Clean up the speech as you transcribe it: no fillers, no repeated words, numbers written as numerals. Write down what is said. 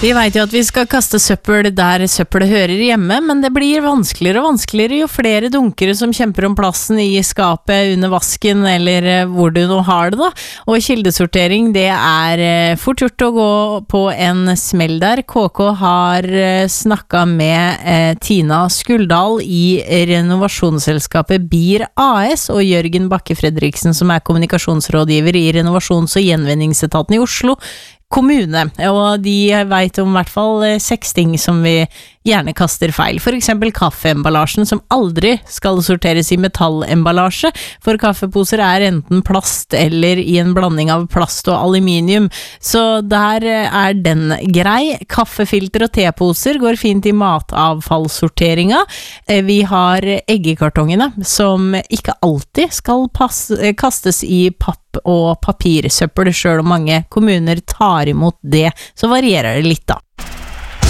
Vi vet jo at vi skal kaste søppel der søppel hører hjemme, men det blir vanskeligere og vanskeligere jo flere dunkere som kjemper om plassen i skapet, under vasken eller hvor du nå har det da. Og kildesortering, det fort gjort å gå på en smell der. KK har snakket med Tina Skuldal i renovasjonsselskapet BIR AS og Jørgen Bakke Fredriksen som kommunikasjonsrådgiver i Renovasjons- og Gjenvinningsetaten i Oslo kommune, og de vet om I hvert fall 6 ting som vi gjerne kaster feil. For eksempel kaffeemballasjen som aldri skal sorteres i metallemballasje, for kaffeposer enten plast eller i en blanding av plast og aluminium, så der den grei. Kaffefilter og teposer går fint i matavfallssorteringa. Vi har eggekartongene som ikke alltid skal kastes i papp og papirsøppel, selv om mange kommuner tar imot det, så varierer det litt da.